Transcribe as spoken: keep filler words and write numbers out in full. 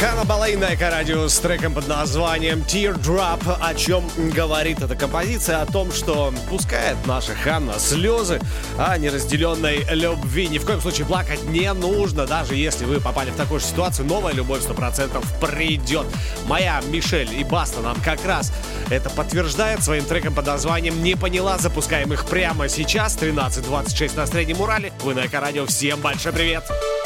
Ханна Болейн на Эко-радио с треком под названием Teardrop. О чем говорит эта композиция? О том, что пускает наша Ханна слезы о неразделенной любви. Ни в коем случае плакать не нужно. Даже если вы попали в такую же ситуацию, новая любовь сто процентов придет. Моя Мишель и Баста нам как раз это подтверждает своим треком под названием «Не поняла». Запускаем их прямо сейчас. тринадцать двадцать шесть на Среднем Урале. Вы на Эко-радио. Всем большой привет!